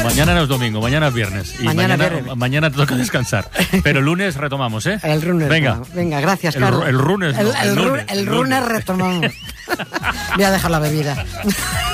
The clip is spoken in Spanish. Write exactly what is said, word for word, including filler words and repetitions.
mañana no es domingo, mañana es viernes. Y Mañana mañana, viernes. mañana te toca descansar. Pero el lunes retomamos, ¿eh? El lunes. Venga. No. Venga, gracias, El, Carlos. el lunes, no, El, el, el lunes, el el lunes lunes. retomamos. Voy a dejar la bebida.